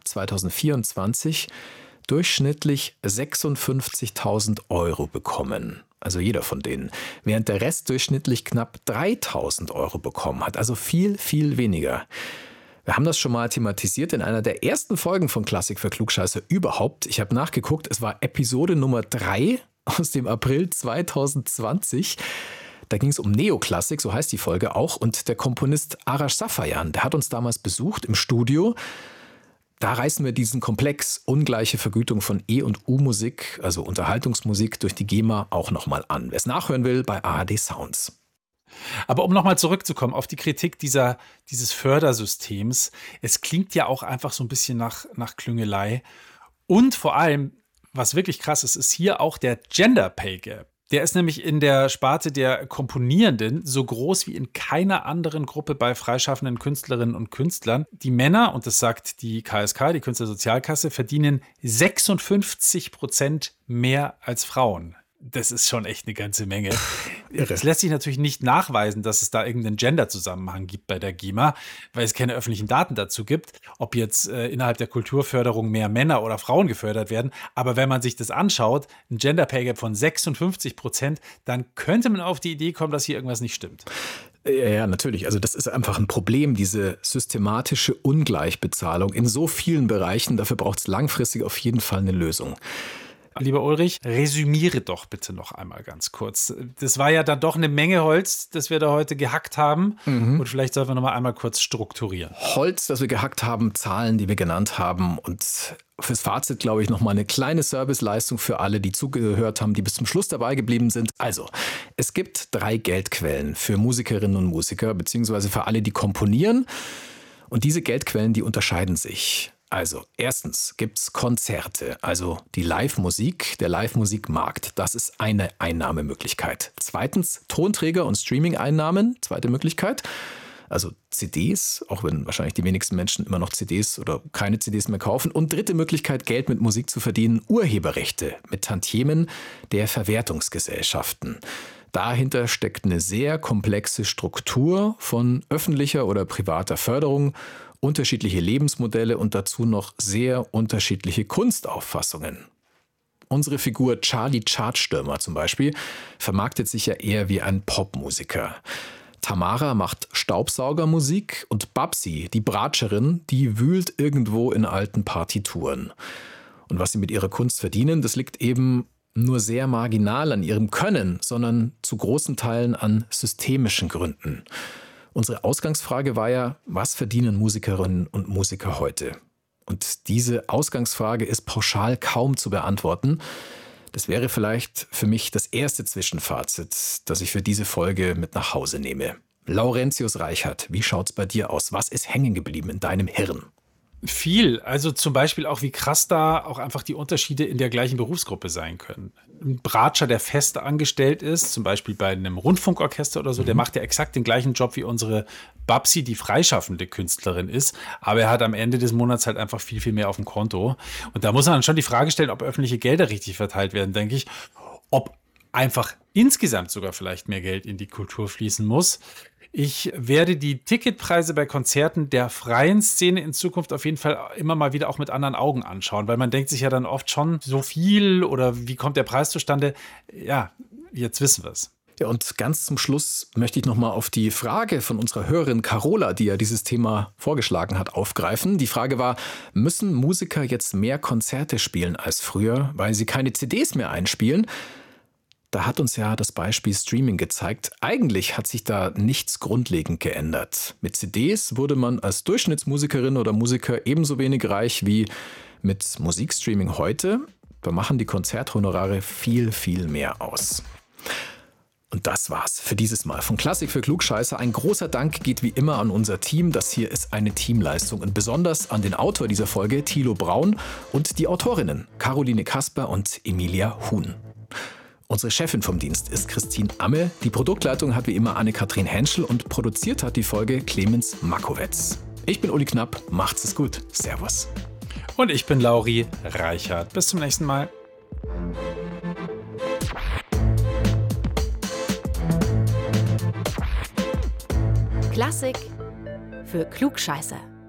2024 durchschnittlich 56.000 € bekommen. Also jeder von denen. Während der Rest durchschnittlich knapp 3.000 € bekommen hat. Also viel, viel weniger. Wir haben das schon mal thematisiert in einer der ersten Folgen von Klassik für Klugscheißer überhaupt. Ich habe nachgeguckt, es war Episode Nummer 3 aus dem April 2020. Da ging es um Neoklassik, so heißt die Folge auch. Und der Komponist Arash Safayan, der hat uns damals besucht im Studio. Da reißen wir diesen Komplex ungleiche Vergütung von E- und U-Musik, also Unterhaltungsmusik durch die GEMA, auch nochmal an. Wer es nachhören will, bei ARD Sounds. Aber um nochmal zurückzukommen auf die Kritik dieses Fördersystems, es klingt ja auch einfach so ein bisschen nach Klüngelei. Und vor allem, was wirklich krass ist, ist hier auch der Gender Pay Gap. Der ist nämlich in der Sparte der Komponierenden so groß wie in keiner anderen Gruppe bei freischaffenden Künstlerinnen und Künstlern. Die Männer, und das sagt die KSK, die Künstlersozialkasse, verdienen 56% mehr als Frauen. Das ist schon echt eine ganze Menge. Es lässt sich natürlich nicht nachweisen, dass es da irgendeinen Gender-Zusammenhang gibt bei der GEMA, weil es keine öffentlichen Daten dazu gibt, ob jetzt innerhalb der Kulturförderung mehr Männer oder Frauen gefördert werden. Aber wenn man sich das anschaut, ein Gender-Pay-Gap von 56%, dann könnte man auf die Idee kommen, dass hier irgendwas nicht stimmt. Ja, natürlich. Also das ist einfach ein Problem, diese systematische Ungleichbezahlung in so vielen Bereichen. Dafür braucht es langfristig auf jeden Fall eine Lösung. Lieber Ulrich, resümiere doch bitte noch einmal ganz kurz. Das war ja dann doch eine Menge Holz, das wir da heute gehackt haben. Und vielleicht sollten wir noch mal einmal kurz strukturieren. Holz, das wir gehackt haben, Zahlen, die wir genannt haben. Und fürs Fazit, glaube ich, noch mal eine kleine Serviceleistung für alle, die zugehört haben, die bis zum Schluss dabei geblieben sind. Also, es gibt 3 Geldquellen für Musikerinnen und Musiker, beziehungsweise für alle, die komponieren. Und diese Geldquellen, die unterscheiden sich. Also, erstens gibt's Konzerte, also die Live-Musik, der Live-Musikmarkt. Das ist eine Einnahmemöglichkeit. Zweitens Tonträger- und Streaming-Einnahmen, zweite Möglichkeit. Also CDs, auch wenn wahrscheinlich die wenigsten Menschen immer noch CDs oder keine CDs mehr kaufen. Und dritte Möglichkeit, Geld mit Musik zu verdienen, Urheberrechte mit Tantiemen der Verwertungsgesellschaften. Dahinter steckt eine sehr komplexe Struktur von öffentlicher oder privater Förderung, unterschiedliche Lebensmodelle und dazu noch sehr unterschiedliche Kunstauffassungen. Unsere Figur Charlie Chartstürmer zum Beispiel vermarktet sich ja eher wie ein Popmusiker. Tamara macht Staubsaugermusik und Babsi, die Bratscherin, die wühlt irgendwo in alten Partituren. Und was sie mit ihrer Kunst verdienen, das liegt eben nur sehr marginal an ihrem Können, sondern zu großen Teilen an systemischen Gründen. Unsere Ausgangsfrage war ja, was verdienen Musikerinnen und Musiker heute? Und diese Ausgangsfrage ist pauschal kaum zu beantworten. Das wäre vielleicht für mich das erste Zwischenfazit, das ich für diese Folge mit nach Hause nehme. Laurentius Reichert, wie schaut's bei dir aus? Was ist hängen geblieben in deinem Hirn? Viel. Also zum Beispiel auch, wie krass da auch einfach die Unterschiede in der gleichen Berufsgruppe sein können. Ein Bratscher, der fest angestellt ist, zum Beispiel bei einem Rundfunkorchester oder so, der macht ja exakt den gleichen Job wie unsere Babsi, die freischaffende Künstlerin ist. Aber er hat am Ende des Monats halt einfach viel, viel mehr auf dem Konto. Und da muss man dann schon die Frage stellen, ob öffentliche Gelder richtig verteilt werden, denke ich. Ob einfach insgesamt sogar vielleicht mehr Geld in die Kultur fließen muss. Ich werde die Ticketpreise bei Konzerten der freien Szene in Zukunft auf jeden Fall immer mal wieder auch mit anderen Augen anschauen, weil man denkt sich ja dann oft schon, so viel oder wie kommt der Preis zustande? Ja, jetzt wissen wir es. Ja, und ganz zum Schluss möchte ich nochmal auf die Frage von unserer Hörerin Carola, die ja dieses Thema vorgeschlagen hat, aufgreifen. Die Frage war, müssen Musiker jetzt mehr Konzerte spielen als früher, weil sie keine CDs mehr einspielen? Da hat uns ja das Beispiel Streaming gezeigt. Eigentlich hat sich da nichts grundlegend geändert. Mit CDs wurde man als Durchschnittsmusikerin oder Musiker ebenso wenig reich wie mit Musikstreaming heute. Da machen die Konzerthonorare viel, viel mehr aus. Und das war's für dieses Mal von Klassik für Klugscheißer. Ein großer Dank geht wie immer an unser Team. Das hier ist eine Teamleistung und besonders an den Autor dieser Folge, Thilo Braun, und die Autorinnen Caroline Kasper und Emilia Huhn. Unsere Chefin vom Dienst ist Christine Amme. Die Produktleitung hat wie immer Anne-Kathrin Henschel und produziert hat die Folge Clemens Makowetz. Ich bin Uli Knapp, macht's es gut. Servus. Und ich bin Lauri Reichert. Bis zum nächsten Mal. Klassik für Klugscheißer.